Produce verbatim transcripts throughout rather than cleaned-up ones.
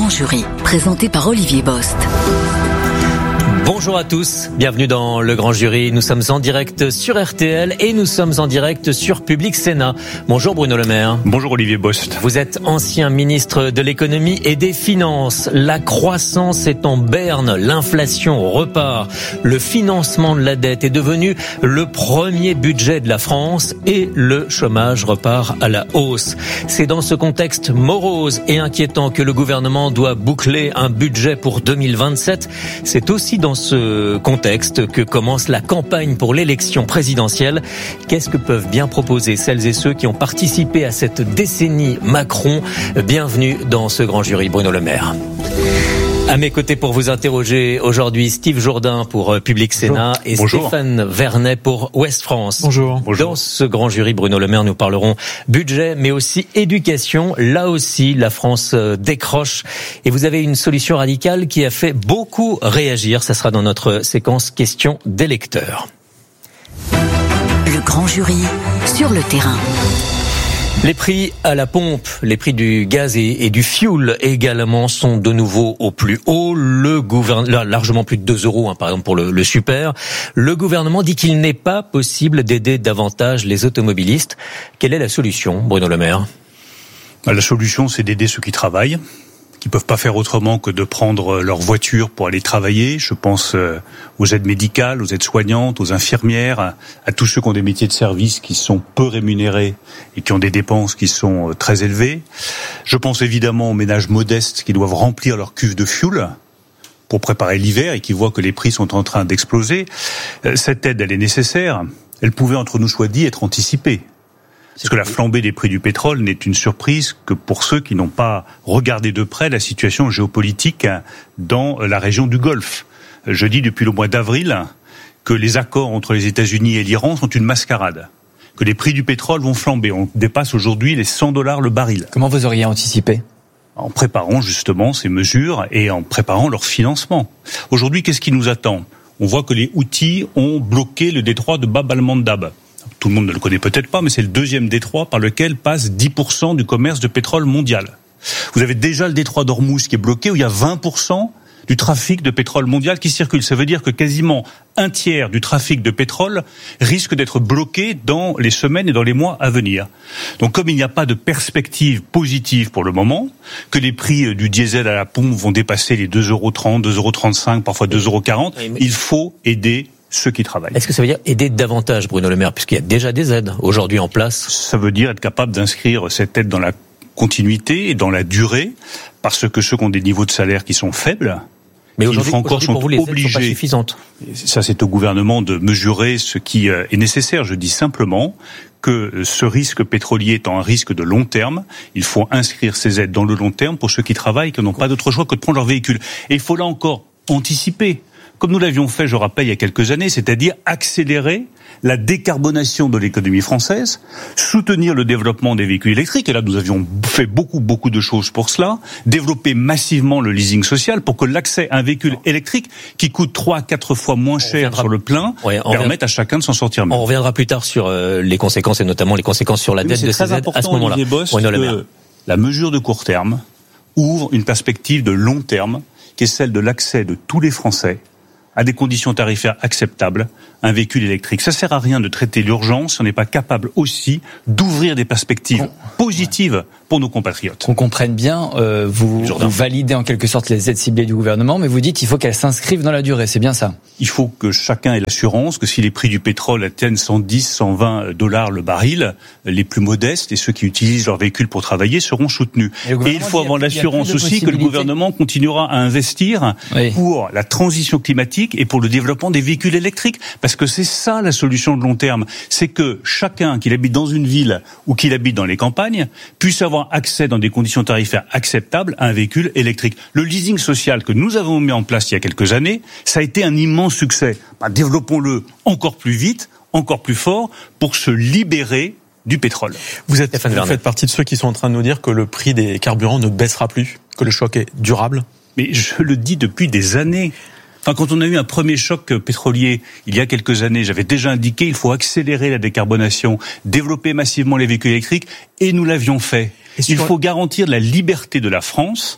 Grand Jury, présenté par Olivier Bost. Bonjour à tous, bienvenue dans le Grand Jury. Nous sommes en direct sur R T L et nous sommes en direct sur Public Sénat. Bonjour Bruno Le Maire. Bonjour Olivier Bost. Vous êtes ancien ministre de l'économie et des finances. La croissance est en berne, l'inflation repart. Le financement de la dette est devenu le premier budget de la France et le chômage repart à la hausse. C'est dans ce contexte morose et inquiétant que le gouvernement doit boucler un budget pour deux mille vingt-sept. C'est aussi dans ce contexte que commence la campagne pour l'élection présidentielle. Qu'est-ce que peuvent bien proposer celles et ceux qui ont participé à cette décennie Macron? Bienvenue dans ce Grand Jury, Bruno Le Maire. À mes côtés pour vous interroger aujourd'hui, Steve Jourdain pour Public Sénat et Bonjour. Stéphane Vernet pour Ouest France. Bonjour. Dans ce Grand Jury, Bruno Le Maire, nous parlerons budget, mais aussi éducation. Là aussi, la France décroche. Et vous avez une solution radicale qui a fait beaucoup réagir. Ça sera dans notre séquence questions des lecteurs. Le Grand Jury, sur le terrain. Les prix à la pompe, les prix du gaz et, et du fioul également sont de nouveau au plus haut. Le gouvernement, largement plus de deux euros, hein, par exemple pour le, le super. Le gouvernement dit qu'il n'est pas possible d'aider davantage les automobilistes. Quelle est la solution, Bruno Le Maire ? La solution, c'est d'aider ceux qui travaillent, qui peuvent pas faire autrement que de prendre leur voiture pour aller travailler. Je pense aux aides médicales, aux aides soignantes, aux infirmières, à tous ceux qui ont des métiers de service qui sont peu rémunérés et qui ont des dépenses qui sont très élevées. Je pense évidemment aux ménages modestes qui doivent remplir leur cuve de fioul pour préparer l'hiver et qui voient que les prix sont en train d'exploser. Cette aide, elle est nécessaire. Elle pouvait, entre nous soit dit, être anticipée. Parce que la flambée des prix du pétrole n'est une surprise que pour ceux qui n'ont pas regardé de près la situation géopolitique dans la région du Golfe. Je dis depuis le mois d'avril que les accords entre les États-Unis et l'Iran sont une mascarade, que les prix du pétrole vont flamber. On dépasse aujourd'hui les cent dollars le baril. Comment vous auriez anticipé ? En préparant justement ces mesures et en préparant leur financement. Aujourd'hui, qu'est-ce qui nous attend ? On voit que les Houthis ont bloqué le détroit de Bab al-Mandab. Tout le monde ne le connaît peut-être pas, mais c'est le deuxième détroit par lequel passe dix pour cent du commerce de pétrole mondial. Vous avez déjà le détroit d'Ormuz qui est bloqué, où il y a vingt pour cent du trafic de pétrole mondial qui circule. Ça veut dire que quasiment un tiers du trafic de pétrole risque d'être bloqué dans les semaines et dans les mois à venir. Donc comme il n'y a pas de perspective positive pour le moment, que les prix du diesel à la pompe vont dépasser les deux euros trente, deux euros trente-cinq, parfois deux euros quarante, il faut aider ceux qui travaillent. Est-ce que ça veut dire aider davantage, Bruno Le Maire, puisqu'il y a déjà des aides aujourd'hui en place ? Ça veut dire être capable d'inscrire cette aide dans la continuité et dans la durée, parce que ceux qui ont des niveaux de salaire qui sont faibles, mais aujourd'hui, encore aujourd'hui sont pour vous, les obligés, aides sont pas suffisantes. Ça c'est au gouvernement de mesurer ce qui est nécessaire. Je dis simplement que ce risque pétrolier étant un risque de long terme, il faut inscrire ces aides dans le long terme pour ceux qui travaillent et qui n'ont pas d'autre choix que de prendre leur véhicule. Et il faut là encore anticiper, comme nous l'avions fait, je rappelle, il y a quelques années, c'est-à-dire accélérer la décarbonation de l'économie française, soutenir le développement des véhicules électriques, et là nous avions fait beaucoup, beaucoup de choses pour cela, développer massivement le leasing social pour que l'accès à un véhicule électrique qui coûte trois à quatre fois moins cher reviendra, sur le plein, ouais, permette à chacun de s'en sortir mieux. On reviendra plus tard sur euh, les conséquences, et notamment les conséquences sur la oui, dette de ces aides à ce moment-là. Bost, que la mesure de court terme ouvre une perspective de long terme, qui est celle de l'accès de tous les Français à des conditions tarifaires acceptables, un véhicule électrique. Ça sert à rien de traiter l'urgence si on n'est pas capable aussi d'ouvrir des perspectives bon, positives ouais. pour nos compatriotes. Qu'on comprenne bien, euh, vous, vous validez en quelque sorte les aides ciblées du gouvernement, mais vous dites qu'il faut qu'elles s'inscrivent dans la durée, c'est bien ça ? Il faut que chacun ait l'assurance que si les prix du pétrole atteignent cent dix, cent vingt dollars le baril, les plus modestes et ceux qui utilisent leur véhicule pour travailler seront soutenus. Et, et il faut avoir l'assurance aussi que le gouvernement continuera à investir oui. pour la transition climatique et pour le développement des véhicules électriques. Parce que c'est ça la solution de long terme. C'est que chacun, qu'il habite dans une ville ou qu'il habite dans les campagnes, puisse avoir accès dans des conditions tarifaires acceptables à un véhicule électrique. Le leasing social que nous avons mis en place il y a quelques années, ça a été un immense succès. Bah, développons-le encore plus vite, encore plus fort, pour se libérer du pétrole. Vous, êtes, vous faites partie de ceux qui sont en train de nous dire que le prix des carburants ne baissera plus, que le choc est durable ? Mais je le dis depuis des années. Enfin, quand on a eu un premier choc pétrolier il y a quelques années, j'avais déjà indiqué qu'il faut accélérer la décarbonation, développer massivement les véhicules électriques, et nous l'avions fait. Il faut garantir la liberté de la France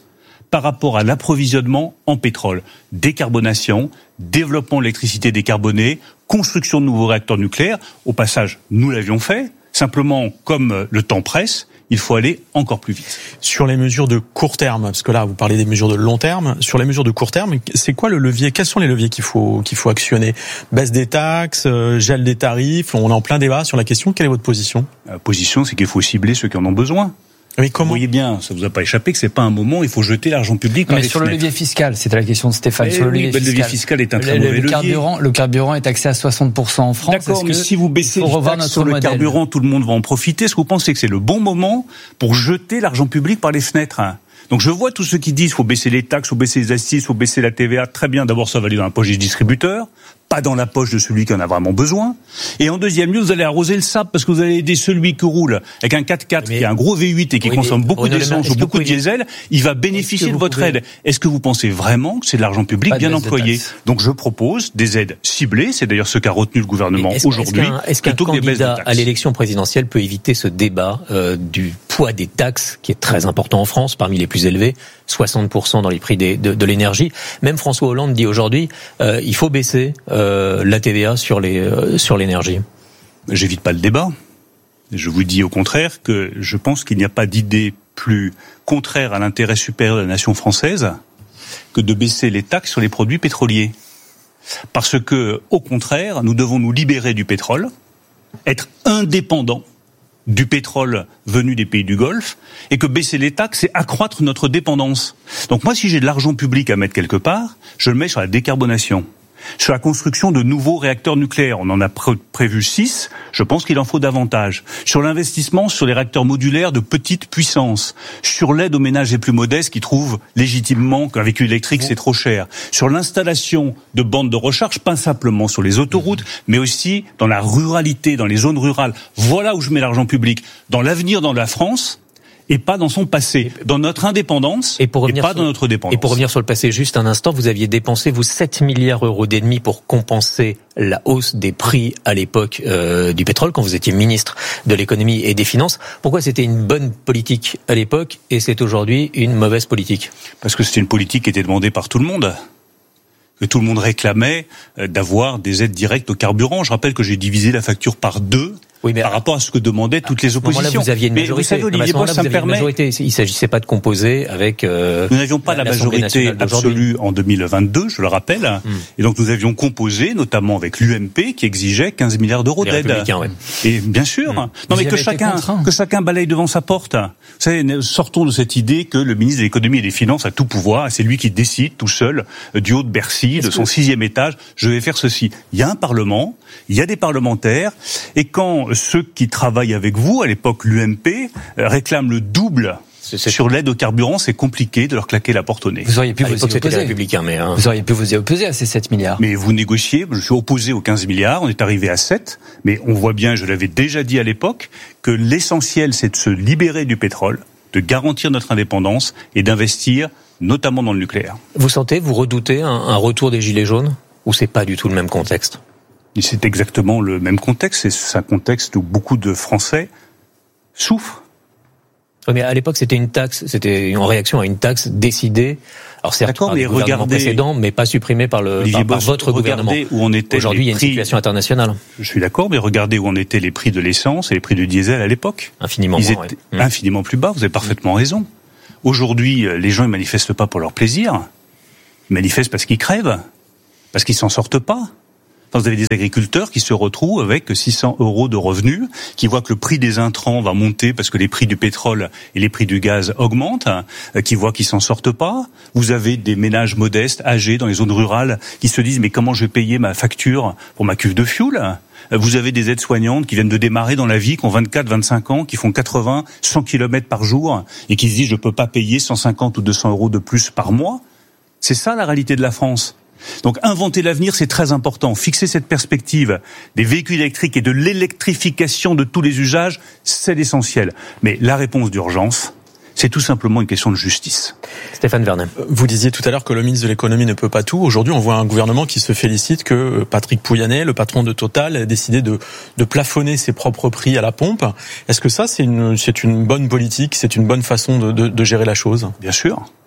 par rapport à l'approvisionnement en pétrole. Décarbonation, développement de l'électricité décarbonée, construction de nouveaux réacteurs nucléaires. Au passage, nous l'avions fait. Simplement, comme le temps presse, il faut aller encore plus vite. Sur les mesures de court terme, parce que là, vous parlez des mesures de long terme. Sur les mesures de court terme, c'est quoi le levier? Quels sont les leviers qu'il faut qu'il faut actionner? Baisse des taxes, euh, gel des tarifs. On est en plein débat sur la question. Quelle est votre position? La position, c'est qu'il faut cibler ceux qui en ont besoin. Mais comment? Vous voyez bien, ça vous a pas échappé que c'est pas un moment, il faut jeter l'argent public par Mais les sur fenêtres. le levier fiscal, c'était la question de Stéphane. Mais sur le oui, levier, ben, fiscal. le levier fiscal est un très le, mauvais le levier. carburant, le carburant est taxé à soixante pour cent en France. D'accord, mais si vous baissez les taxes sur le modèle. carburant, tout le monde va en profiter. Est-ce que vous pensez que c'est le bon moment pour jeter l'argent public par les fenêtres? Donc je vois tous ceux qui disent faut baisser les taxes, faut baisser les assises, faut baisser la T V A. Très bien, d'abord ça va aller dans la poche des distributeurs, pas dans la poche de celui qui en a vraiment besoin. Et en deuxième lieu, vous allez arroser le sable parce que vous allez aider celui qui roule avec un quatre quatre, mais, qui a un gros V huit et qui oui, consomme beaucoup d'essence ou beaucoup de diesel, il va bénéficier de votre pouvez... aide. Est-ce que vous pensez vraiment que c'est de l'argent public pas bien employé? Donc je propose des aides ciblées, c'est d'ailleurs ce qu'a retenu le gouvernement est-ce, aujourd'hui. Est-ce qu'un, est-ce qu'un candidat à l'élection présidentielle peut éviter ce débat euh, du poids des taxes qui est très important en France, parmi les plus élevés, soixante pour cent dans les prix des, de, de l'énergie. Même François Hollande dit aujourd'hui, euh, il faut baisser euh, la T V A sur les euh, sur l'énergie. J'évite pas le débat. Je vous dis au contraire que je pense qu'il n'y a pas d'idée plus contraire à l'intérêt supérieur de la nation française que de baisser les taxes sur les produits pétroliers. Parce que, au contraire, nous devons nous libérer du pétrole, être indépendants du pétrole venu des pays du Golfe, et que baisser les taxes, c'est accroître notre dépendance. Donc moi, si j'ai de l'argent public à mettre quelque part, je le mets sur la décarbonation, sur la construction de nouveaux réacteurs nucléaires. On en a pré- prévu six, je pense qu'il en faut davantage. Sur l'investissement sur les réacteurs modulaires de petite puissance, sur l'aide aux ménages les plus modestes qui trouvent légitimement qu'un véhicule électrique c'est trop cher, sur l'installation de bandes de recharge, pas simplement sur les autoroutes, mais aussi dans la ruralité, dans les zones rurales. Voilà où je mets l'argent public. Dans l'avenir dans la France, et pas dans son passé, dans notre indépendance et, pour et pas sur, dans notre dépendance. Et pour revenir sur le passé juste un instant, vous aviez dépensé, vous, sept milliards d'euros d'ennemis pour compenser la hausse des prix à l'époque euh, du pétrole, quand vous étiez ministre de l'économie et des finances. Pourquoi c'était une bonne politique à l'époque et c'est aujourd'hui une mauvaise politique? Parce que c'était une politique qui était demandée par tout le monde. Que tout le monde réclamait d'avoir des aides directes au carburant. Je rappelle que j'ai divisé la facture par deux. Oui, mais par rapport à ce que demandaient toutes les oppositions. Là, vous aviez une majorité. Mais vous savez, Olivier Bois, ça me permet. Majorité. Il ne s'agissait pas de composer avec. Euh, nous n'avions pas la, la majorité absolue en deux mille vingt-deux, je le rappelle. Hum. Et donc nous avions composé, notamment avec l'U M P, qui exigeait quinze milliards d'euros les d'aide. Ouais. Et bien sûr. Hum. Non, mais que chacun, que chacun balaye devant sa porte. Vous savez, sortons de cette idée que le ministre de l'économie et des finances a tout pouvoir. C'est lui qui décide tout seul, du haut de Bercy, Est-ce de son que... sixième étage. Je vais faire ceci. Il y a un parlement, il y a des parlementaires, et quand ceux qui travaillent avec vous, à l'époque l'U M P, euh, réclament le double c'est, c'est... sur l'aide au carburant, c'est compliqué de leur claquer la porte au nez. Vous auriez pu à vous y opposer. Républicains, mais hein. Vous auriez pu vous y opposer à ces sept milliards. Mais vous négociez, je suis opposé aux quinze milliards, on est arrivé à sept, mais on voit bien, je l'avais déjà dit à l'époque, que l'essentiel c'est de se libérer du pétrole, de garantir notre indépendance et d'investir notamment dans le nucléaire. Vous sentez, vous redoutez un, un retour des Gilets jaunes, ou c'est pas du tout le même contexte? Et c'est exactement le même contexte. C'est un contexte où beaucoup de Français souffrent. Oui, mais à l'époque, c'était une taxe, c'était en réaction à une taxe décidée. Alors certes, D'accord, par mais le gouvernement regardez, précédent, mais pas supprimée par le par, par votre gouvernement. Où on était Aujourd'hui, il y a une prix, situation internationale. Je suis d'accord, mais regardez où en étaient les prix de l'essence et les prix du diesel à l'époque. Infiniment Ils moins, étaient ouais. infiniment plus bas. Vous avez parfaitement raison. Aujourd'hui, les gens ils manifestent pas pour leur plaisir. Ils manifestent parce qu'ils crèvent, parce qu'ils s'en sortent pas. Vous avez des agriculteurs qui se retrouvent avec six cents euros de revenus, qui voient que le prix des intrants va monter parce que les prix du pétrole et les prix du gaz augmentent, qui voient qu'ils s'en sortent pas. Vous avez des ménages modestes, âgés, dans les zones rurales, qui se disent « mais comment je vais payer ma facture pour ma cuve de fioul ?» Vous avez des aides-soignantes qui viennent de démarrer dans la vie, qui ont vingt-quatre, vingt-cinq ans, qui font quatre-vingts, cent kilomètres par jour, et qui se disent « je peux pas payer cent cinquante ou deux cents euros de plus par mois ». C'est ça la réalité de la France. Donc inventer l'avenir, c'est très important. Fixer cette perspective des véhicules électriques et de l'électrification de tous les usages, c'est l'essentiel. Mais la réponse d'urgence, c'est tout simplement une question de justice. Stéphane Vernet. Vous disiez tout à l'heure que le ministre de l'économie ne peut pas tout. Aujourd'hui, on voit un gouvernement qui se félicite que Patrick Pouyanné, le patron de Total, a décidé de, de plafonner ses propres prix à la pompe. Est-ce que ça, c'est une, c'est une bonne politique, c'est une bonne façon de, de, de gérer la chose? Bien sûr.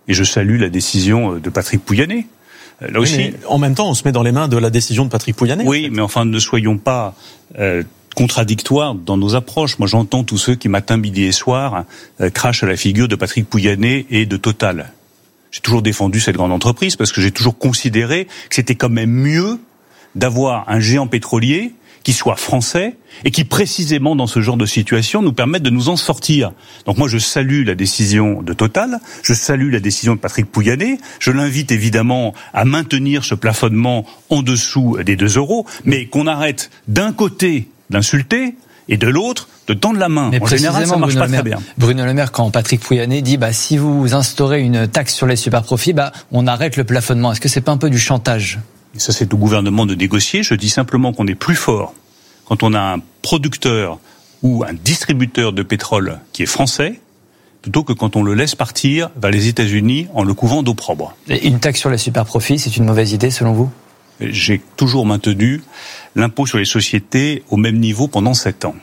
Et je salue la décision de Patrick Pouyanné. Là oui, aussi. Mais en même temps, on se met dans les mains de la décision de Patrick Pouyanné. Oui, en fait. mais enfin, ne soyons pas euh, contradictoires dans nos approches. Moi, j'entends tous ceux qui, matin, midi et soir, euh, crachent à la figure de Patrick Pouyanné et de Total. J'ai toujours défendu cette grande entreprise parce que j'ai toujours considéré que c'était quand même mieux d'avoir un géant pétrolier qui soit français et qui, précisément dans ce genre de situation, nous permette de nous en sortir. Donc moi, je salue la décision de Total, je salue la décision de Patrick Pouyanné, je l'invite évidemment à maintenir ce plafonnement en dessous des deux euros, mais qu'on arrête d'un côté d'insulter et de l'autre de tendre la main. Mais en général, ça marche Bruno pas Le Maire, très bien. Bruno Le Maire, quand Patrick Pouyanné dit bah, si vous instaurez une taxe sur les superprofits, bah, on arrête le plafonnement. Est-ce que c'est pas un peu du chantage ? Et ça, c'est au gouvernement de négocier. Je dis simplement qu'on est plus fort quand on a un producteur ou un distributeur de pétrole qui est français, plutôt que quand on le laisse partir vers les États-Unis en le couvrant d'opprobre. Et une taxe sur les superprofits, c'est une mauvaise idée selon vous ? J'ai toujours maintenu l'impôt sur les sociétés au même niveau pendant sept ans.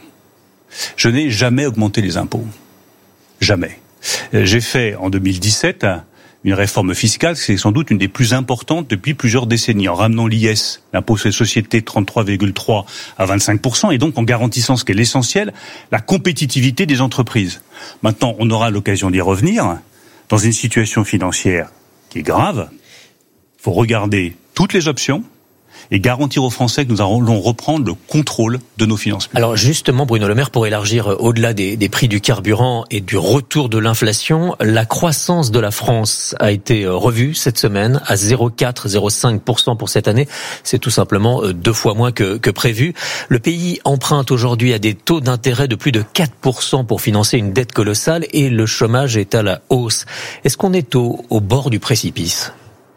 Je n'ai jamais augmenté les impôts. Jamais. J'ai fait en deux mille dix-sept une réforme fiscale, c'est sans doute une des plus importantes depuis plusieurs décennies, en ramenant l'I S, l'impôt sur les sociétés, de trente-trois virgule trois à vingt-cinq pour cent, et donc en garantissant ce qui est l'essentiel, la compétitivité des entreprises. Maintenant, on aura l'occasion d'y revenir. Dans une situation financière qui est grave, il faut regarder toutes les options et garantir aux Français que nous allons reprendre le contrôle de nos finances publiques. Alors justement, Bruno Le Maire, pour élargir au-delà des, des prix du carburant et du retour de l'inflation, la croissance de la France a été revue cette semaine à zéro virgule quatre à zéro virgule cinq pour cent pour cette année. C'est tout simplement deux fois moins que, que prévu. Le pays emprunte aujourd'hui à des taux d'intérêt de plus de quatre pour cent pour financer une dette colossale et le chômage est à la hausse. Est-ce qu'on est au, au bord du précipice ?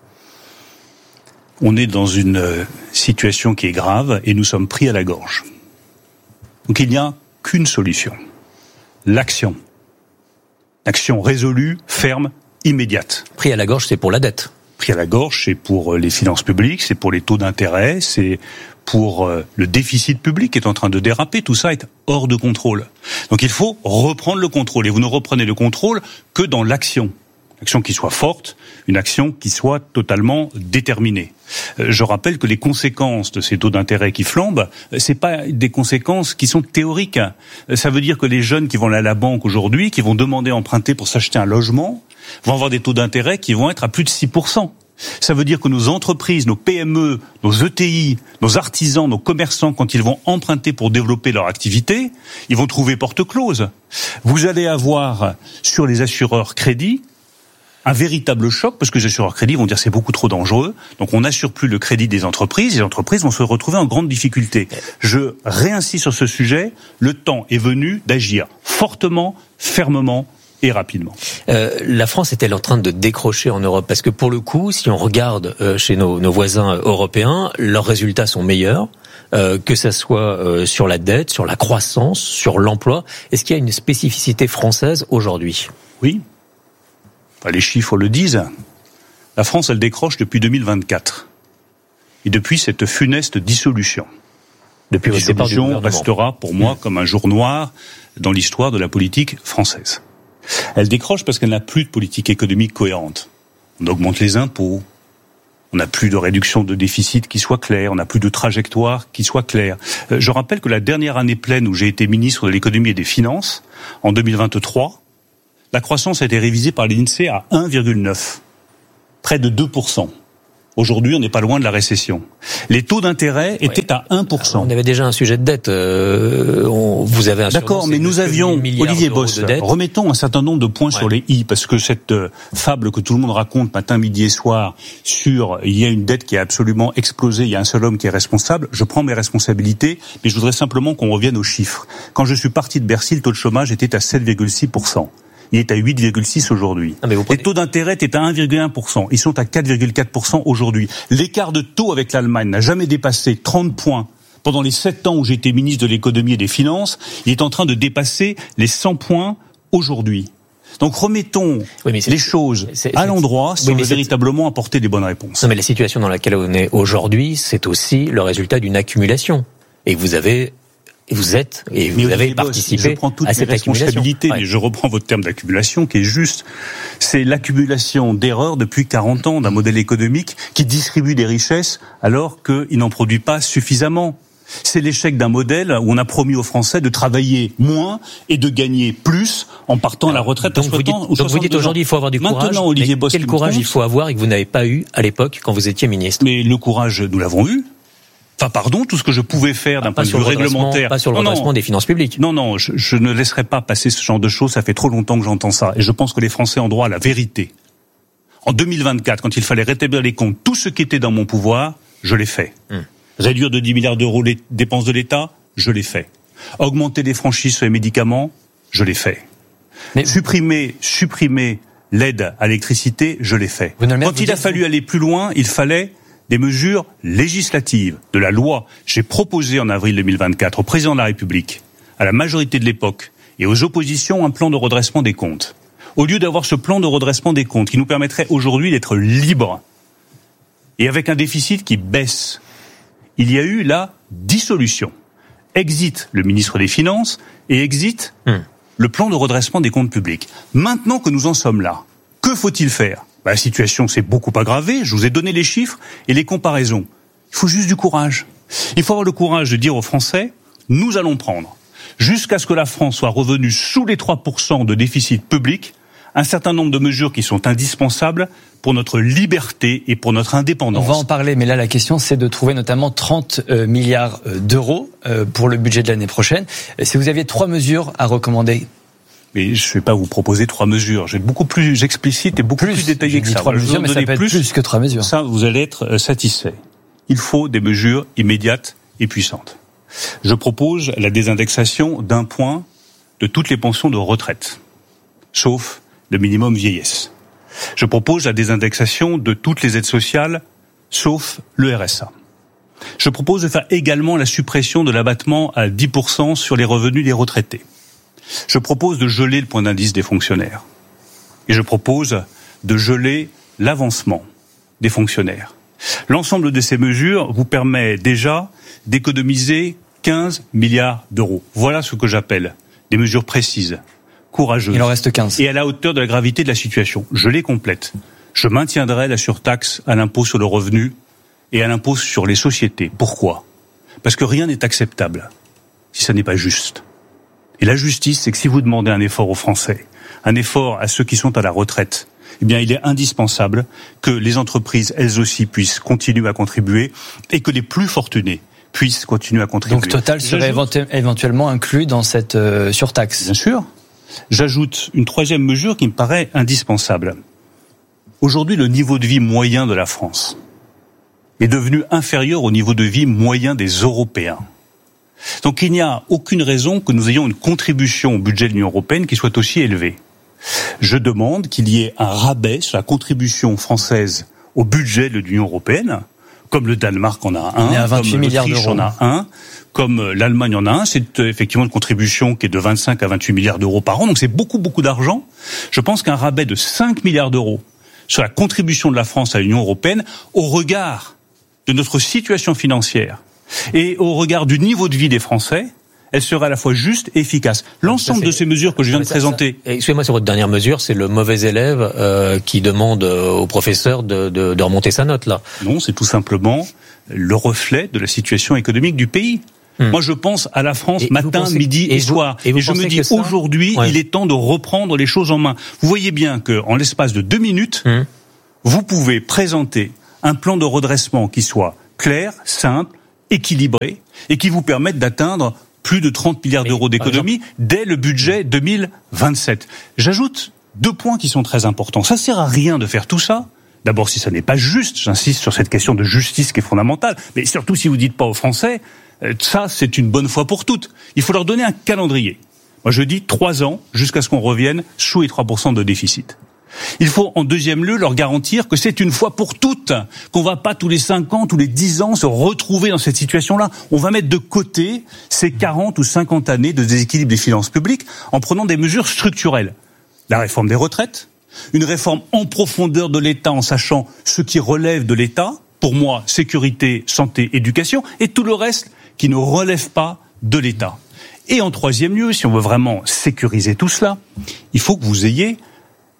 On est dans une situation qui est grave et nous sommes pris à la gorge. Donc il n'y a qu'une solution. L'action. L'action résolue, ferme, immédiate. Pris à la gorge, c'est pour la dette. Pris à la gorge, c'est pour les finances publiques, c'est pour les taux d'intérêt, c'est pour le déficit public qui est en train de déraper. Tout ça est hors de contrôle. Donc il faut reprendre le contrôle. Et vous ne reprenez le contrôle que dans l'action. Une action qui soit forte, une action qui soit totalement déterminée. Je rappelle que les conséquences de ces taux d'intérêt qui flambent, c'est pas des conséquences qui sont théoriques. Ça veut dire que les jeunes qui vont aller à la banque aujourd'hui, qui vont demander à emprunter pour s'acheter un logement, vont avoir des taux d'intérêt qui vont être à plus de six pour cent. Ça veut dire que nos entreprises, nos P M E, nos E T I, nos artisans, nos commerçants, quand ils vont emprunter pour développer leur activité, ils vont trouver porte close. Vous allez avoir sur les assureurs crédits un véritable choc, parce que les assureurs crédits vont dire c'est beaucoup trop dangereux, donc on n'assure plus le crédit des entreprises, les entreprises vont se retrouver en grande difficulté. Je réinsiste sur ce sujet, le temps est venu d'agir fortement, fermement et rapidement. Euh, la France est-elle en train de décrocher en Europe ? Parce que pour le coup, si on regarde euh, chez nos, nos voisins européens, leurs résultats sont meilleurs, euh, que ça soit euh, sur la dette, sur la croissance, sur l'emploi. Est-ce qu'il y a une spécificité française aujourd'hui ? Oui. Les chiffres le disent. La France, elle décroche depuis deux mille vingt-quatre. Et depuis cette funeste dissolution. Depuis la dissolution restera pour moi mmh. comme un jour noir dans l'histoire de la politique française. Elle décroche parce qu'elle n'a plus de politique économique cohérente. On augmente les impôts. On n'a plus de réduction de déficit qui soit claire. On n'a plus de trajectoire qui soit claire. Je rappelle que la dernière année pleine où j'ai été ministre de l'économie et des finances, en deux mille vingt-trois, la croissance a été révisée par l'INSEE à un virgule neuf, près de deux pour cent. Aujourd'hui, on n'est pas loin de la récession. Les taux d'intérêt étaient oui. à un pour cent. On avait déjà un sujet de dette. Euh, on, vous avez un D'accord, mais nous avions, Olivier Boss, remettons un certain nombre de points ouais. sur les i, parce que cette euh, fable que tout le monde raconte matin, midi et soir sur il y a une dette qui a absolument explosé, il y a un seul homme qui est responsable, je prends mes responsabilités, mais je voudrais simplement qu'on revienne aux chiffres. Quand je suis parti de Bercy, le taux de chômage était à sept virgule six pour cent. Il est à huit virgule six aujourd'hui. Ah, prenez... Les taux d'intérêt étaient à un virgule un pour cent. Ils sont à quatre virgule quatre pour cent aujourd'hui. L'écart de taux avec l'Allemagne n'a jamais dépassé trente points. Pendant les sept ans où j'étais ministre de l'économie et des finances, il est en train de dépasser les cent points aujourd'hui. Donc remettons oui, les choses c'est, c'est, à l'endroit si oui, on veut véritablement apporter des bonnes réponses. Non, mais la situation dans laquelle on est aujourd'hui, c'est aussi le résultat d'une accumulation. Et vous avez... Et vous êtes, et vous mais avez Boss, participé je prends toutes à mes cette responsabilités, ouais. mais je reprends votre terme d'accumulation qui est juste. C'est c'est l'accumulation d'erreurs depuis quarante ans d'un modèle économique qui distribue des richesses alors qu'il n'en produit pas suffisamment. C'est l'échec d'un modèle où on a promis aux Français de travailler moins et de gagner plus en partant à la retraite donc à vous dites, soixante ans. Donc vous dites aujourd'hui il faut avoir du courage. Maintenant, Olivier Bosc, quel courage il faut avoir et que vous n'avez pas eu à l'époque quand vous étiez ministre? Mais le courage, nous l'avons eu. Enfin, pardon, tout ce que je pouvais faire d'un ah, point de vue réglementaire. Pas sur le redressement des finances publiques. Non, non, je, je ne laisserai pas passer ce genre de choses. Ça fait trop longtemps que j'entends ça. Et je pense que les Français ont droit à la vérité. En deux mille vingt-quatre, quand il fallait rétablir les comptes, tout ce qui était dans mon pouvoir, je l'ai fait. Hum. Réduire de dix milliards d'euros les dépenses de l'État, je l'ai fait. Augmenter les franchises sur les médicaments, je l'ai fait. Mais supprimer, supprimer l'aide à l'électricité, je l'ai fait. Quand il a fallu aller plus loin, il fallait des mesures législatives, de la loi. J'ai proposé en avril deux mille vingt-quatre au président de la République, à la majorité de l'époque et aux oppositions un plan de redressement des comptes. Au lieu d'avoir ce plan de redressement des comptes qui nous permettrait aujourd'hui d'être libres et avec un déficit qui baisse, il y a eu la dissolution. Exit le ministre des Finances et exit hum. le plan de redressement des comptes publics. Maintenant que nous en sommes là, que faut-il faire ? Bah, la situation s'est beaucoup aggravée, je vous ai donné les chiffres et les comparaisons. Il faut juste du courage. Il faut avoir le courage de dire aux Français, nous allons prendre, jusqu'à ce que la France soit revenue sous les trois pour cent de déficit public, un certain nombre de mesures qui sont indispensables pour notre liberté et pour notre indépendance. On va en parler, mais là la question c'est de trouver notamment trente milliards d'euros pour le budget de l'année prochaine. Si vous aviez trois mesures à recommander. Mais je ne vais pas vous proposer trois mesures. Je vais être beaucoup plus explicite et beaucoup plus, plus détaillé que ça. Trois mesures, mais ça peut être plus, plus que trois mesures. Ça, vous allez être satisfait. Il faut des mesures immédiates et puissantes. Je propose la désindexation d'un point de toutes les pensions de retraite, sauf le minimum vieillesse. Je propose la désindexation de toutes les aides sociales, sauf le R S A. Je propose de faire également la suppression de l'abattement à dix pour cent sur les revenus des retraités. Je propose de geler le point d'indice des fonctionnaires. Et je propose de geler l'avancement des fonctionnaires. L'ensemble de ces mesures vous permet déjà d'économiser quinze milliards d'euros. Voilà ce que j'appelle des mesures précises, courageuses. Il en reste quinze. Et à la hauteur de la gravité de la situation. Je les complète. Je maintiendrai la surtaxe à l'impôt sur le revenu et à l'impôt sur les sociétés. Pourquoi ? Parce que rien n'est acceptable si ça n'est pas juste. Et la justice, c'est que si vous demandez un effort aux Français, un effort à ceux qui sont à la retraite, eh bien, il est indispensable que les entreprises, elles aussi, puissent continuer à contribuer et que les plus fortunés puissent continuer à contribuer. Donc Total serait J'ajoute... éventuellement inclus dans cette euh, surtaxe. Bien sûr. J'ajoute une troisième mesure qui me paraît indispensable. Aujourd'hui, le niveau de vie moyen de la France est devenu inférieur au niveau de vie moyen des Européens. Donc il n'y a aucune raison que nous ayons une contribution au budget de l'Union européenne qui soit aussi élevée. Je demande qu'il y ait un rabais sur la contribution française au budget de l'Union européenne, comme le Danemark en a un, On est à vingt-huit comme milliards l'Autriche d'euros. en a un, comme l'Allemagne en a un. C'est effectivement une contribution qui est de vingt-cinq à vingt-huit milliards d'euros par an, donc c'est beaucoup, beaucoup d'argent. Je pense qu'un rabais de cinq milliards d'euros sur la contribution de la France à l'Union européenne, au regard de notre situation financière et au regard du niveau de vie des Français, elle serait à la fois juste et efficace. L'ensemble ça, de ces mesures que je viens de ça, présenter... Ça, excusez-moi, sur votre dernière mesure, c'est le mauvais élève euh, qui demande au professeur de, de, de remonter sa note, là. Non, c'est tout simplement le reflet de la situation économique du pays. Hum. Moi, je pense à la France et matin, pensez, midi et, et soir. Et, vous et je me dis, ça, aujourd'hui, ouais. il est temps de reprendre les choses en main. Vous voyez bien qu'en l'espace de deux minutes, hum. vous pouvez présenter un plan de redressement qui soit clair, simple, équilibré, et qui vous permette d'atteindre plus de trente milliards d'euros d'économie dès le budget deux mille vingt-sept. J'ajoute deux points qui sont très importants. Ça sert à rien de faire tout ça. D'abord, si ça n'est pas juste, j'insiste sur cette question de justice qui est fondamentale, mais surtout si vous dites pas aux Français, ça c'est une bonne fois pour toutes. Il faut leur donner un calendrier. Moi je dis trois ans jusqu'à ce qu'on revienne sous les trois pour cent de déficit. Il faut en deuxième lieu leur garantir que c'est une fois pour toutes, qu'on va pas tous les cinq ans, tous les dix ans se retrouver dans cette situation-là. On va mettre de côté ces quarante ou cinquante années de déséquilibre des finances publiques en prenant des mesures structurelles. La réforme des retraites, une réforme en profondeur de l'État en sachant ce qui relève de l'État, pour moi, sécurité, santé, éducation, et tout le reste qui ne relève pas de l'État. Et en troisième lieu, si on veut vraiment sécuriser tout cela, il faut que vous ayez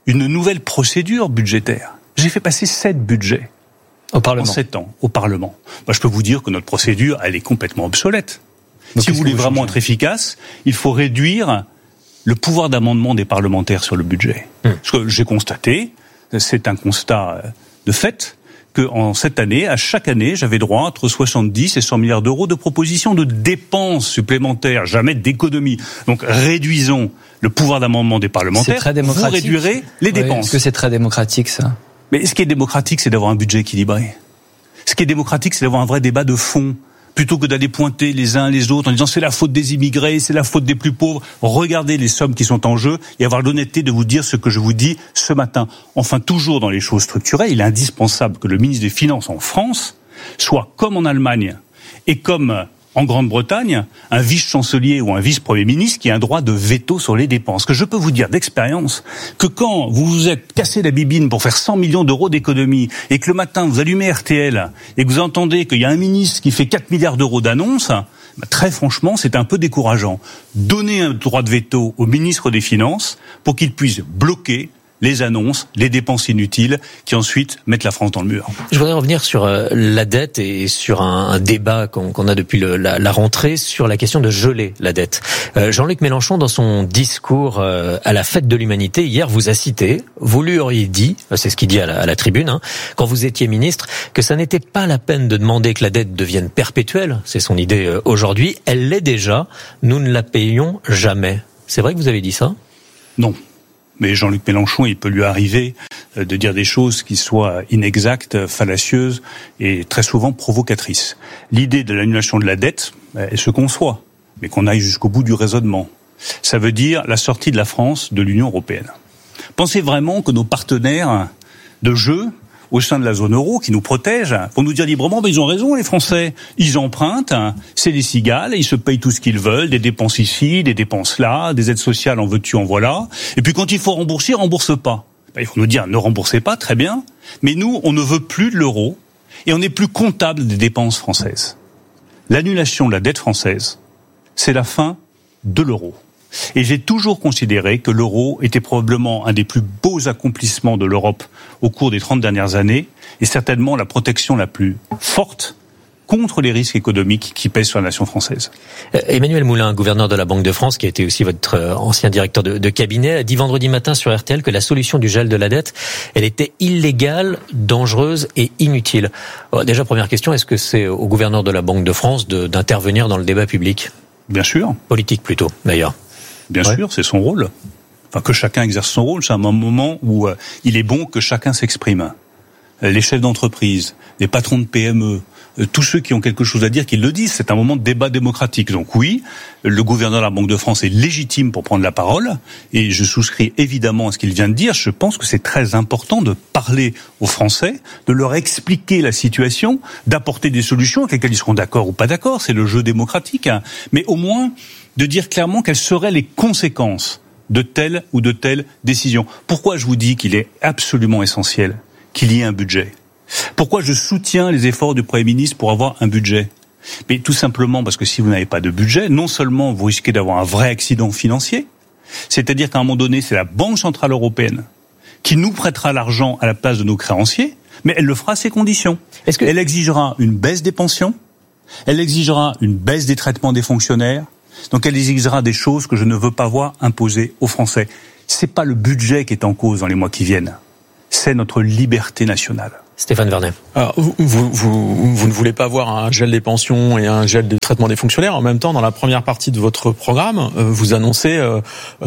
une nouvelle procédure budgétaire. J'ai fait passer sept budgets au Parlement. En sept ans au Parlement. Moi, je peux vous dire que notre procédure, elle est complètement obsolète. Donc, si vous voulez vraiment être efficace, il faut réduire le pouvoir d'amendement des parlementaires sur le budget. Mmh. Ce que j'ai constaté, c'est un constat de fait, qu'en cette année, à chaque année, j'avais droit entre soixante-dix et cent milliards d'euros de propositions de dépenses supplémentaires, jamais d'économies. Donc réduisons le pouvoir d'amendement des parlementaires, c'est très démocratique. Vous réduirez les dépenses. Oui, est-ce que c'est très démocratique, ça ? Mais ce qui est démocratique, c'est d'avoir un budget équilibré. Ce qui est démocratique, c'est d'avoir un vrai débat de fond, plutôt que d'aller pointer les uns les autres en disant c'est la faute des immigrés, c'est la faute des plus pauvres. Regardez les sommes qui sont en jeu et avoir l'honnêteté de vous dire ce que je vous dis ce matin. Enfin, toujours dans les choses structurelles, il est indispensable que le ministre des Finances en France soit comme en Allemagne et comme en Grande-Bretagne, un vice-chancelier ou un vice-premier ministre qui a un droit de veto sur les dépenses. Que je peux vous dire d'expérience que quand vous vous êtes cassé la bibine pour faire cent millions d'euros d'économie et que le matin vous allumez R T L et que vous entendez qu'il y a un ministre qui fait quatre milliards d'euros d'annonces, bah très franchement, c'est un peu décourageant. Donnez un droit de veto au ministre des Finances pour qu'il puisse bloquer les annonces, les dépenses inutiles qui ensuite mettent la France dans le mur. Je voudrais revenir sur euh, la dette et sur un, un débat qu'on, qu'on a depuis le, la, la rentrée sur la question de geler la dette. Euh, Jean-Luc Mélenchon, dans son discours euh, à la fête de l'humanité, hier, vous a cité, vous lui auriez dit, c'est ce qu'il dit à la, à la tribune, hein, quand vous étiez ministre, que ça n'était pas la peine de demander que la dette devienne perpétuelle, c'est son idée euh, aujourd'hui, elle l'est déjà, nous ne la payons jamais. C'est vrai que vous avez dit ça ? Non. Mais Jean-Luc Mélenchon, il peut lui arriver de dire des choses qui soient inexactes, fallacieuses et très souvent provocatrices. L'idée de l'annulation de la dette, elle se conçoit, mais qu'on aille jusqu'au bout du raisonnement. Ça veut dire la sortie de la France de l'Union européenne. Pensez vraiment que nos partenaires de jeu au sein de la zone euro, qui nous protègent, vont nous dire librement, ben ils ont raison les Français, ils empruntent, c'est des cigales, ils se payent tout ce qu'ils veulent, des dépenses ici, des dépenses là, des aides sociales en veux-tu, en voilà, et puis quand il faut rembourser, rembourse pas. Ben, ils vont nous dire, ne remboursez pas, très bien, mais nous, on ne veut plus de l'euro, et on n'est plus comptable des dépenses françaises. L'annulation de la dette française, c'est la fin de l'euro. Et j'ai toujours considéré que l'euro était probablement un des plus beaux accomplissements de l'Europe au cours des trente dernières années, et certainement la protection la plus forte contre les risques économiques qui pèsent sur la nation française. Emmanuel Moulin, gouverneur de la Banque de France, qui a été aussi votre ancien directeur de, de cabinet, a dit vendredi matin sur R T L que la solution du gel de la dette, elle était illégale, dangereuse et inutile. Alors, déjà, première question, est-ce que c'est au gouverneur de la Banque de France de, d'intervenir dans le débat public ? Bien sûr. Politique plutôt, d'ailleurs. Bien ouais. sûr, c'est son rôle. Enfin, que chacun exerce son rôle, c'est un moment où euh, il est bon que chacun s'exprime. Euh, les chefs d'entreprise, les patrons de P M E, euh, tous ceux qui ont quelque chose à dire, qu'ils le disent. C'est un moment de débat démocratique. Donc oui, le gouverneur de la Banque de France est légitime pour prendre la parole, et je souscris évidemment à ce qu'il vient de dire. Je pense que c'est très important de parler aux Français, de leur expliquer la situation, d'apporter des solutions avec lesquelles ils seront d'accord ou pas d'accord. C'est le jeu démocratique. Hein. Mais au moins de dire clairement quelles seraient les conséquences de telle ou de telle décision. Pourquoi je vous dis qu'il est absolument essentiel qu'il y ait un budget ? Pourquoi je soutiens les efforts du Premier ministre pour avoir un budget ? Mais tout simplement parce que si vous n'avez pas de budget, non seulement vous risquez d'avoir un vrai accident financier, c'est-à-dire qu'à un moment donné, c'est la Banque Centrale Européenne qui nous prêtera l'argent à la place de nos créanciers, mais elle le fera à ses conditions. Est-ce que... Elle exigera une baisse des pensions, elle exigera une baisse des traitements des fonctionnaires. Donc elle exigera des choses que je ne veux pas voir imposées aux Français. C'est pas le budget qui est en cause dans les mois qui viennent. C'est notre liberté nationale. Stéphane Vernet. Alors, vous, vous, vous, vous ne voulez pas voir un gel des pensions et un gel des traitements des fonctionnaires. En même temps, dans la première partie de votre programme, vous annoncez, euh,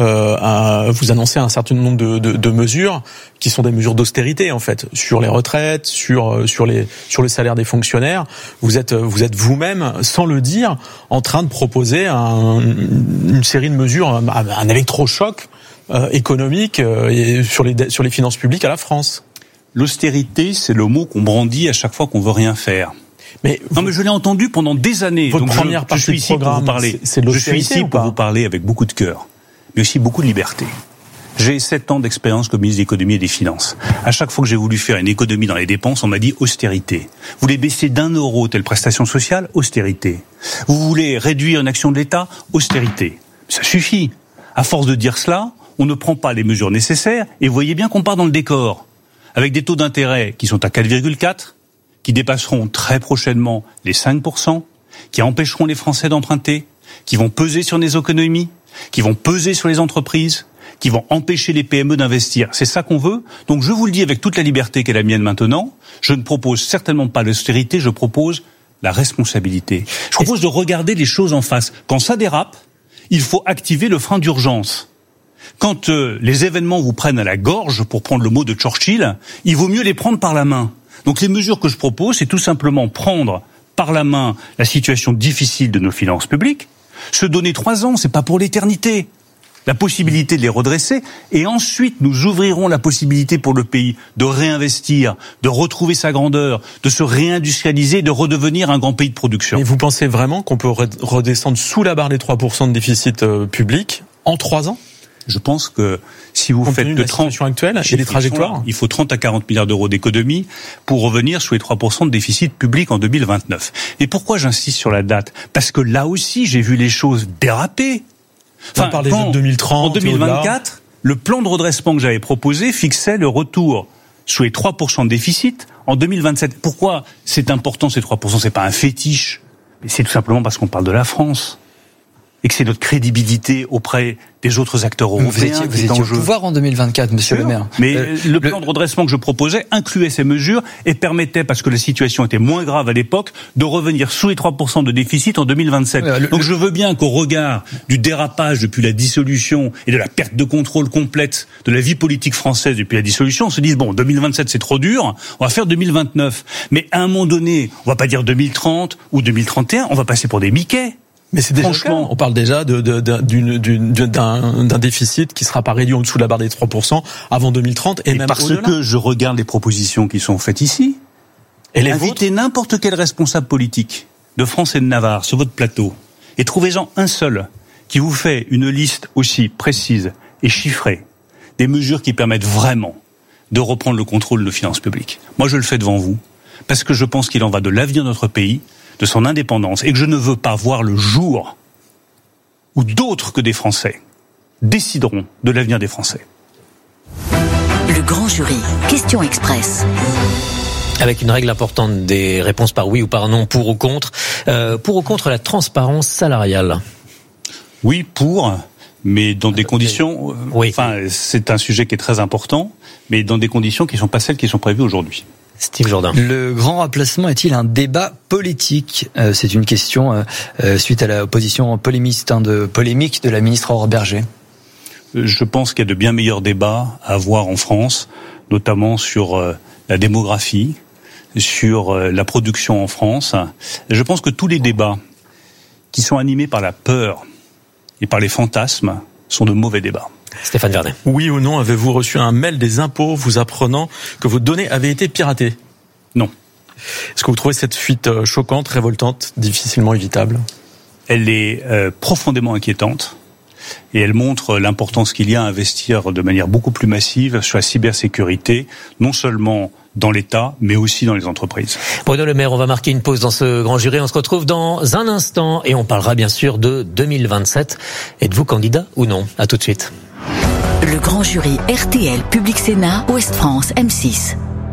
un, vous annoncez un certain nombre de, de, de mesures qui sont des mesures d'austérité, en fait, sur les retraites, sur, sur, les, sur le salaire des fonctionnaires. Vous êtes, vous êtes vous-même, sans le dire, en train de proposer un, une série de mesures, un, un électrochoc euh, économique euh, sur, les, sur les finances publiques à la France. L'austérité, c'est le mot qu'on brandit à chaque fois qu'on veut rien faire. Mais non, mais je l'ai entendu pendant des années. Votre donc première je, partie je suis ici de programme, pour vous parler. C'est, c'est de l'austérité. Je suis ici pour vous parler avec beaucoup de cœur, mais aussi beaucoup de liberté. J'ai sept ans d'expérience comme ministre de l'économie et des finances. À chaque fois que j'ai voulu faire une économie dans les dépenses, on m'a dit austérité. Vous voulez baisser d'un euro telle prestation sociale, austérité. Vous voulez réduire une action de l'État, austérité. Ça suffit. À force de dire cela, on ne prend pas les mesures nécessaires, et vous voyez bien qu'on part dans le décor, avec des taux d'intérêt qui sont à quatre virgule quatre, qui dépasseront très prochainement les cinq pour cent, qui empêcheront les Français d'emprunter, qui vont peser sur les économies, qui vont peser sur les entreprises, qui vont empêcher les P M E d'investir. C'est ça qu'on veut. Donc je vous le dis avec toute la liberté qui est la mienne maintenant, je ne propose certainement pas l'austérité, je propose la responsabilité. Je propose de regarder les choses en face. Quand ça dérape, il faut activer le frein d'urgence. Quand euh, les événements vous prennent à la gorge, pour prendre le mot de Churchill, il vaut mieux les prendre par la main. Donc les mesures que je propose, c'est tout simplement prendre par la main la situation difficile de nos finances publiques, se donner trois ans, c'est pas pour l'éternité, la possibilité de les redresser, et ensuite nous ouvrirons la possibilité pour le pays de réinvestir, de retrouver sa grandeur, de se réindustrialiser, de redevenir un grand pays de production. Et vous pensez vraiment qu'on peut redescendre sous la barre des trois pour cent de déficit euh, public en trois ans ? Je pense que si vous faites de trente actuelle et des trajectoires, il faut trente à quarante milliards d'euros d'économie pour revenir sous les trois pour cent de déficit public en deux mille vingt-neuf. Et pourquoi j'insiste sur la date ? Parce que là aussi, j'ai vu les choses déraper. Enfin, on parle des deux mille trente, en deux mille vingt-quatre, le plan de redressement que j'avais proposé fixait le retour sous les trois pour cent de déficit en deux mille vingt-sept. Pourquoi c'est important ces trois pour cent ? C'est pas un fétiche, mais c'est tout simplement parce qu'on parle de la France et que c'est notre crédibilité auprès des autres acteurs européens. Vous étiez, vous étiez au pouvoir en deux mille vingt-quatre, monsieur le maire. Mais euh, le plan le... de redressement que je proposais incluait ces mesures et permettait, parce que la situation était moins grave à l'époque, de revenir sous les trois pour cent de déficit en deux mille vingt-sept. Euh, le... Donc je veux bien qu'au regard du dérapage depuis la dissolution et de la perte de contrôle complète de la vie politique française depuis la dissolution, on se dise, bon, deux mille vingt-sept c'est trop dur, on va faire deux mille vingt-neuf. Mais à un moment donné, on va pas dire deux mille trente ou deux mille trente et un, on va passer pour des Mickey. Mais c'est déjà franchement, on parle déjà de, de, de, d'une, d'une, d'un, d'un déficit qui sera pas réduit en dessous de la barre des trois pour cent avant deux mille trente et, et même parce au-delà. Que je regarde les propositions qui sont faites ici. Et les invitez vôtres n'importe quel responsable politique de France et de Navarre sur votre plateau et trouvez-en un seul qui vous fait une liste aussi précise et chiffrée des mesures qui permettent vraiment de reprendre le contrôle de nos finances publiques. Moi, je le fais devant vous parce que je pense qu'il en va de l'avenir de notre pays, de son indépendance, et que je ne veux pas voir le jour où d'autres que des Français décideront de l'avenir des Français. Le grand jury, question express. Avec une règle importante, des réponses par oui ou par non, pour ou contre. Euh, pour ou contre la transparence salariale ? Oui, pour, mais dans des conditions... Oui. Enfin, c'est un sujet qui est très important, mais dans des conditions qui ne sont pas celles qui sont prévues aujourd'hui. Steve Jourdain. Le grand remplacement est-il un débat politique ? euh, C'est une question euh, suite à la position polémiste, hein, de, polémique de la ministre Aurore Bergé. Je pense qu'il y a de bien meilleurs débats à avoir en France, notamment sur euh, la démographie, sur euh, la production en France. Je pense que tous les débats qui sont animés par la peur et par les fantasmes sont de mauvais débats. Stéphane Vernet. Oui ou non, avez-vous reçu un mail des impôts vous apprenant que vos données avaient été piratées ? Non. Est-ce que vous trouvez cette fuite choquante, révoltante, difficilement évitable ? Elle est euh, profondément inquiétante et elle montre l'importance qu'il y a à investir de manière beaucoup plus massive sur la cybersécurité, non seulement dans l'État, mais aussi dans les entreprises. Bruno Le Maire, on va marquer une pause dans ce grand jury. On se retrouve dans un instant et on parlera bien sûr de deux mille vingt-sept. Êtes-vous candidat ou non ? À tout de suite. Le grand jury R T L Public Sénat, Ouest France, M six.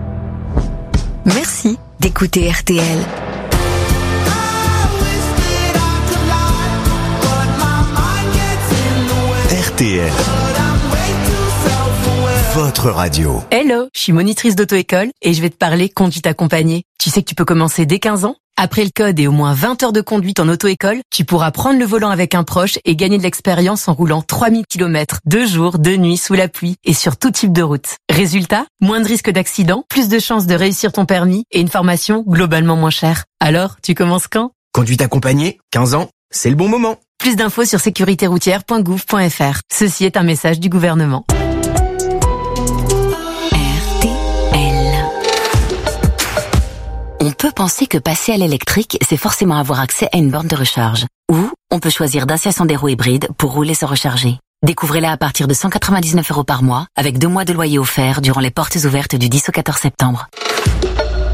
Merci d'écouter R T L. R T L, votre radio. Hello, je suis monitrice d'auto-école et je vais te parler conduite accompagnée. Tu sais que tu peux commencer dès quinze ans ? Après le code et au moins vingt heures de conduite en auto-école, tu pourras prendre le volant avec un proche et gagner de l'expérience en roulant trois mille kilomètres, deux jours, deux nuits, sous la pluie et sur tout type de route. Résultat, moins de risques d'accident, plus de chances de réussir ton permis et une formation globalement moins chère. Alors, tu commences quand ? Conduite accompagnée, quinze ans, c'est le bon moment. Plus d'infos sur sécurité routière point gouv point f r. Ceci est un message du gouvernement. On peut penser que passer à l'électrique, c'est forcément avoir accès à une borne de recharge. Ou on peut choisir Dacia Sandero hybride pour rouler sans recharger. Découvrez-la à partir de cent quatre-vingt-dix-neuf euros par mois, avec deux mois de loyer offert durant les portes ouvertes du dix au quatorze septembre.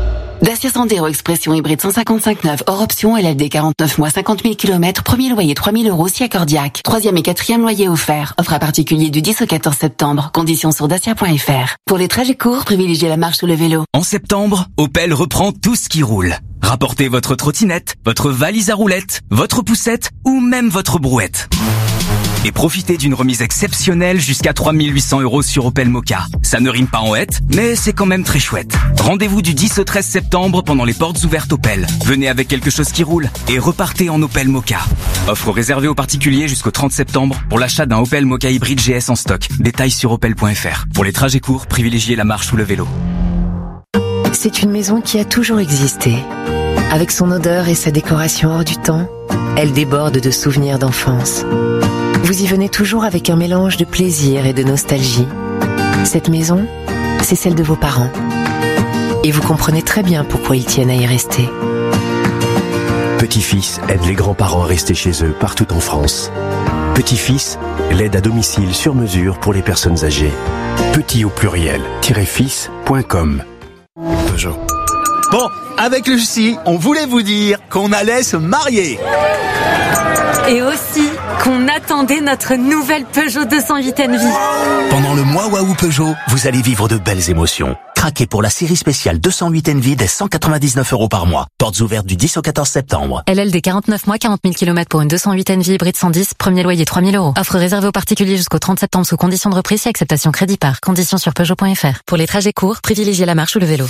Dacia Sandero Expression hybride cent cinquante-cinq neuf hors option, L L D quarante-neuf mois, cinquante mille kilomètres, premier loyer trois mille euros si accordiaque. Troisième et quatrième loyer offert. Offre à particulier du dix au quatorze septembre. Conditions sur dacia point f r. Pour les trajets courts, privilégiez la marche ou le vélo. En septembre, Opel reprend tout ce qui roule. Rapportez votre trottinette, votre valise à roulettes, votre poussette ou même votre brouette. Et profitez d'une remise exceptionnelle jusqu'à trois mille huit cents euros sur Opel Mokka. Ça ne rime pas en hête, mais c'est quand même très chouette. Rendez-vous du dix au treize septembre pendant les portes ouvertes Opel. Venez avec quelque chose qui roule et repartez en Opel Mokka. Offre réservée aux particuliers jusqu'au trente septembre pour l'achat d'un Opel Mokka hybride G S en stock. Détails sur opel point f r. Pour les trajets courts, privilégiez la marche ou le vélo. C'est une maison qui a toujours existé. Avec son odeur et sa décoration hors du temps, elle déborde de souvenirs d'enfance. Vous y venez toujours avec un mélange de plaisir et de nostalgie. Cette maison, c'est celle de vos parents. Et vous comprenez très bien pourquoi ils tiennent à y rester. Petit-Fils aide les grands-parents à rester chez eux partout en France. Petit-Fils, l'aide à domicile sur mesure pour les personnes âgées. Petit au pluriel, fils point com. Peugeot. Bon, avec Lucie, on voulait vous dire qu'on allait se marier. Et aussi qu'on attendait notre nouvelle Peugeot deux cent huit N V. Pendant le mois Waouh Peugeot, vous allez vivre de belles émotions. Craquez pour la série spéciale deux cent huit N V dès cent quatre-vingt-dix-neuf euros par mois. Portes ouvertes du dix au quatorze septembre. L L D quarante-neuf mois, quarante mille kilomètres pour une deux cent huit N V hybride cent dix, premier loyer trois mille euros. Offre réservée aux particuliers jusqu'au trente septembre sous conditions de reprise et acceptation crédit par. Conditions sur peugeot point f r. Pour les trajets courts, privilégiez la marche ou le vélo.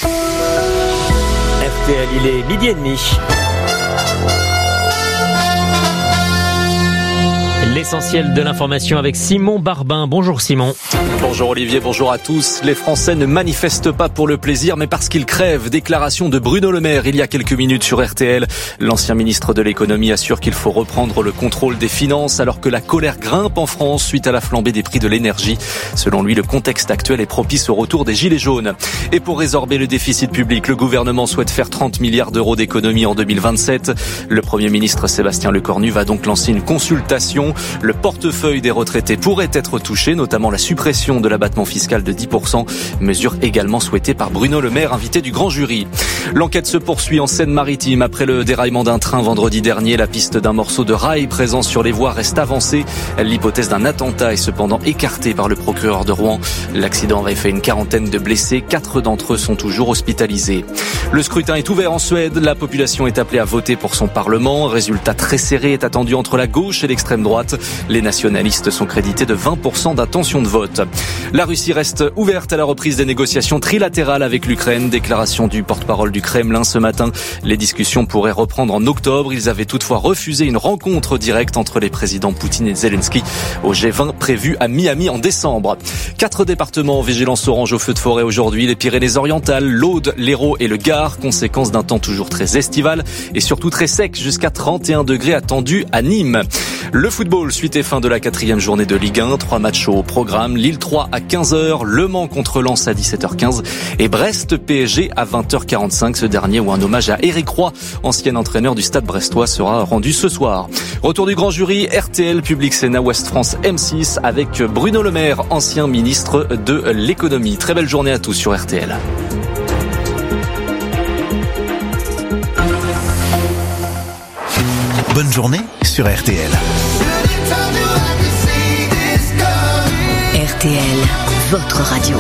R T L, il est midi et demi. L'essentiel de l'information avec Simon Barbin. Bonjour Simon. Bonjour Olivier, bonjour à tous. Les Français ne manifestent pas pour le plaisir, mais parce qu'ils crèvent. Déclaration de Bruno Le Maire il y a quelques minutes sur R T L. L'ancien ministre de l'économie assure qu'il faut reprendre le contrôle des finances alors que la colère grimpe en France suite à la flambée des prix de l'énergie. Selon lui, le contexte actuel est propice au retour des gilets jaunes. Et pour résorber le déficit public, le gouvernement souhaite faire trente milliards d'euros d'économies en deux mille vingt-sept. Le Premier ministre Sébastien Lecornu va donc lancer une consultation. Le portefeuille des retraités pourrait être touché, notamment la suppression de l'abattement fiscal de dix pour cent, mesure également souhaitée par Bruno Le Maire, invité du grand jury. L'enquête se poursuit en Seine-Maritime. Après le déraillement d'un train vendredi dernier, la piste d'un morceau de rail présent sur les voies reste avancée. L'hypothèse d'un attentat est cependant écartée par le procureur de Rouen. L'accident avait fait une quarantaine de blessés, quatre d'entre eux sont toujours hospitalisés. Le scrutin est ouvert en Suède, la population est appelée à voter pour son parlement. Résultat très serré est attendu entre la gauche et l'extrême droite. Les nationalistes sont crédités de vingt pour cent d'intention de vote. La Russie reste ouverte à la reprise des négociations trilatérales avec l'Ukraine. Déclaration du porte-parole du Kremlin ce matin. Les discussions pourraient reprendre en octobre. Ils avaient toutefois refusé une rencontre directe entre les présidents Poutine et Zelensky au G vingt prévu à Miami en décembre. Quatre départements en vigilance orange au feu de forêt aujourd'hui. Les Pyrénées-Orientales, l'Aude, l'Hérault et le Gard. Conséquence d'un temps toujours très estival et surtout très sec, jusqu'à trente et un degrés attendus à Nîmes. Le football, suite et fin de la quatrième journée de Ligue un. Trois matchs au programme. Lille trois à quinze heures. Le Mans contre Lens à dix-sept heures quinze. Et Brest P S G à vingt heures quarante-cinq. Ce dernier où un hommage à Éric Roy, ancien entraîneur du Stade brestois, sera rendu ce soir. Retour du grand jury. R T L, Public Sénat, Ouest France, M six avec Bruno Le Maire, ancien ministre de l'économie. Très belle journée à tous sur R T L. Bonne journée sur R T L. R T L, votre radio.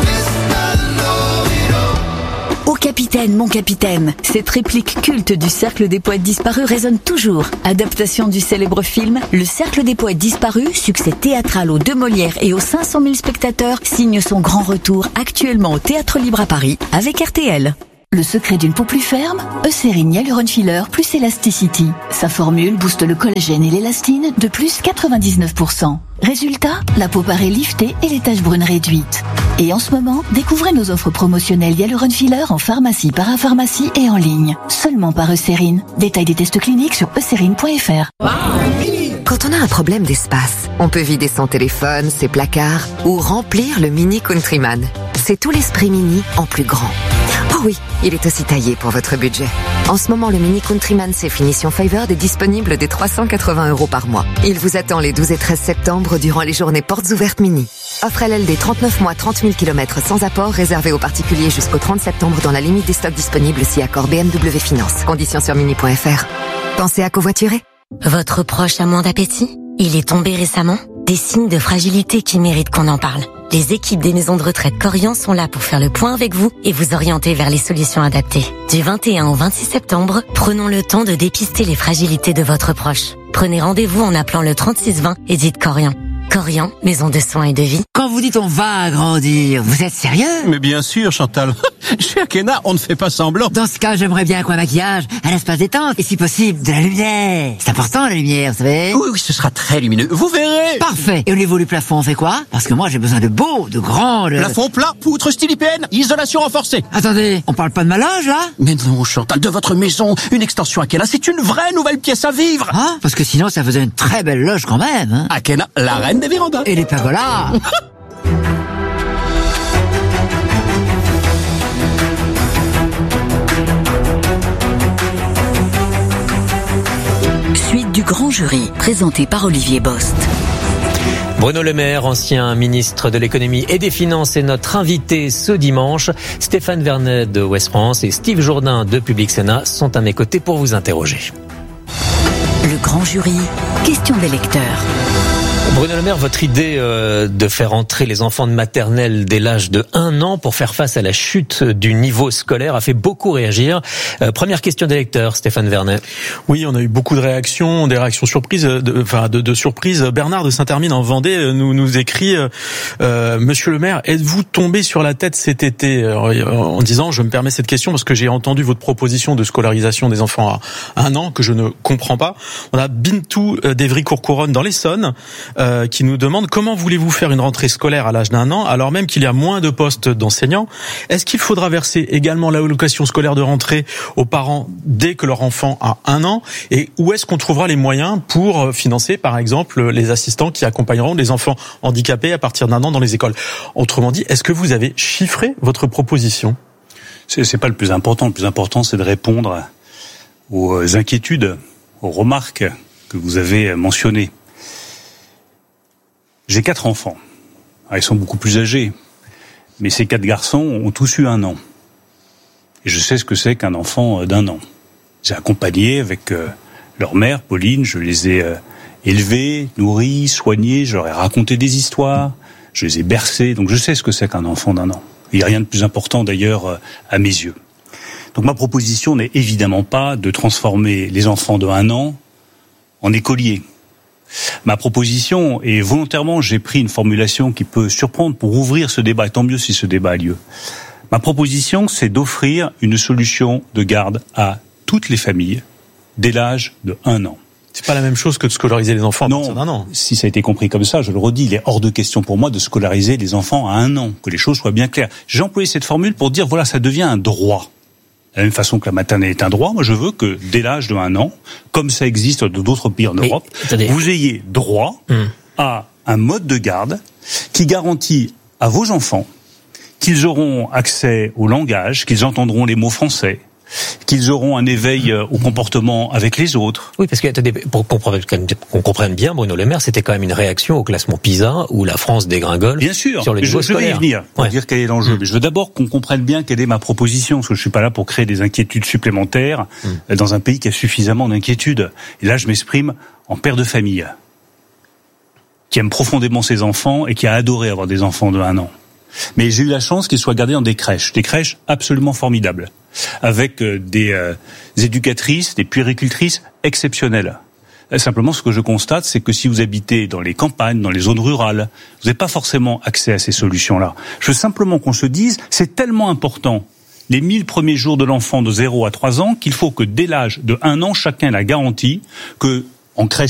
Ô capitaine, mon capitaine, cette réplique culte du Cercle des poètes disparus résonne toujours. Adaptation du célèbre film, Le Cercle des poètes disparus, succès théâtral aux deux Molières et aux cinq cent mille spectateurs, signe son grand retour actuellement au Théâtre Libre à Paris avec R T L. Le secret d'une peau plus ferme, Eucérine Hyaluron Filler plus Elasticity. Sa formule booste le collagène et l'élastine de plus quatre-vingt-dix-neuf pour cent. Résultat, la peau paraît liftée et les taches brunes réduites. Et en ce moment, découvrez nos offres promotionnelles Hyaluron Filler en pharmacie, parapharmacie et en ligne. Seulement par Eucérine. Détail des tests cliniques sur eucérine point f r. Quand on a un problème d'espace, on peut vider son téléphone, ses placards ou remplir le Mini Countryman. C'est tout l'esprit Mini en plus grand. Oh oui, il est aussi taillé pour votre budget. En ce moment, le Mini Countryman C Finition Favored est disponible dès trois cent quatre-vingts euros par mois. Il vous attend les douze et treize septembre durant les journées portes ouvertes Mini. Offre L L D trente-neuf mois, trente mille kilomètres sans apport, réservé aux particuliers jusqu'au trente septembre dans la limite des stocks disponibles si accord B M W Finance. Conditions sur mini point f r. Pensez à covoiturer. Votre proche a moins d'appétit? Il est tombé récemment? Des signes de fragilité qui méritent qu'on en parle. Les équipes des maisons de retraite Corian sont là pour faire le point avec vous et vous orienter vers les solutions adaptées. Du vingt et un au vingt-six septembre, prenons le temps de dépister les fragilités de votre proche. Prenez rendez-vous en appelant le trente-six vingt et dites Corian. Corian, maison de soins et de vie. Quand vous dites on va agrandir, vous êtes sérieux? Mais bien sûr, Chantal. Chez Akena, on ne fait pas semblant. Dans ce cas, j'aimerais bien qu'un maquillage, un espace détente, et si possible, de la lumière. C'est important, la lumière, vous savez? Oui, oui, ce sera très lumineux. Vous verrez. Parfait. Et au niveau du plafond, on fait quoi? Parce que moi, j'ai besoin de beau, de grand, de... Plafond plat, poutre style I P N, isolation renforcée. Attendez, on parle pas de ma loge, là? Mais non, Chantal, de votre maison, une extension Akena, c'est une vraie nouvelle pièce à vivre. Ah, parce que sinon, ça faisait une très belle loge quand même, hein. Akena, la reine des vérandas. Et les pergolas. Suite du grand jury, présenté par Olivier Bost. Bruno Le Maire, ancien ministre de l'économie et des finances, est notre invité ce dimanche. Stéphane Vernet de Ouest France et Steve Jourdain de Public Sénat sont à mes côtés pour vous interroger. Le grand jury, question des lecteurs. Bruno Le Maire, votre idée euh, de faire entrer les enfants de maternelle dès l'âge de un an pour faire face à la chute du niveau scolaire a fait beaucoup réagir. Euh, première question des lecteurs, Stéphane Vernet. Oui, on a eu beaucoup de réactions, des réactions surprises, de, enfin de, de surprises. Bernard de Saint-Hermine en Vendée nous nous écrit euh, Monsieur le Maire, êtes-vous tombé sur la tête cet été en disant, je me permets cette question parce que j'ai entendu votre proposition de scolarisation des enfants à un an que je ne comprends pas. On a Bintou d'Evry-Courcouronne dans l'Essonne. Euh, qui nous demande comment voulez-vous faire une rentrée scolaire à l'âge d'un an alors même qu'il y a moins de postes d'enseignants? Est-ce qu'il faudra verser également l'allocation scolaire de rentrée aux parents dès que leur enfant a un an? Et où est-ce qu'on trouvera les moyens pour financer par exemple les assistants qui accompagneront les enfants handicapés à partir d'un an dans les écoles? Autrement dit, est-ce que vous avez chiffré votre proposition? C'est, c'est pas le plus important. Le plus important, c'est de répondre aux inquiétudes, aux remarques que vous avez mentionnées. J'ai quatre enfants. Alors, ils sont beaucoup plus âgés. Mais ces quatre garçons ont tous eu un an. Et je sais ce que c'est qu'un enfant d'un an. J'ai accompagné avec euh, leur mère, Pauline. Je les ai euh, élevés, nourris, soignés. Je leur ai raconté des histoires. Je les ai bercés. Donc je sais ce que c'est qu'un enfant d'un an. Il n'y a rien de plus important d'ailleurs euh, à mes yeux. Donc ma proposition n'est évidemment pas de transformer les enfants de un an en écoliers. Ma proposition, et volontairement j'ai pris une formulation qui peut surprendre pour ouvrir ce débat, et tant mieux si ce débat a lieu. Ma proposition, c'est d'offrir une solution de garde à toutes les familles dès l'âge de un an. C'est pas la même chose que de scolariser les enfants à partir d'un an. Non, si ça a été compris comme ça, je le redis, il est hors de question pour moi de scolariser les enfants à un an, que les choses soient bien claires. J'ai employé cette formule pour dire, voilà, ça devient un droit. De la même façon que la maternelle est un droit, moi je veux que dès l'âge de un an, comme ça existe dans d'autres pays en Europe, Mais, vous ayez droit hum. à un mode de garde qui garantit à vos enfants qu'ils auront accès au langage, qu'ils entendront les mots français, qu'ils auront un éveil au comportement avec les autres. Oui, parce que attendez, pour qu'on comprenne bien, Bruno Le Maire, c'était quand même une réaction au classement PISA où la France dégringole. Bien sûr, sur le niveau je, je vais y venir pour ouais. dire quel est l'enjeu. Mmh. Mais je veux d'abord qu'on comprenne bien quelle est ma proposition, parce que je suis pas là pour créer des inquiétudes supplémentaires mmh. dans un pays qui a suffisamment d'inquiétudes. Et là, je m'exprime en père de famille, qui aime profondément ses enfants et qui a adoré avoir des enfants de un an. Mais j'ai eu la chance qu'ils soient gardés dans des crèches, des crèches absolument formidables, avec des, euh, des éducatrices, des puéricultrices exceptionnelles. Simplement, ce que je constate, c'est que si vous habitez dans les campagnes, dans les zones rurales, vous n'avez pas forcément accès à ces solutions-là. Je veux simplement qu'on se dise, c'est tellement important, les mille premiers jours de l'enfant de zéro à trois ans, qu'il faut que dès l'âge de un an, chacun ait la garantie que, en crèche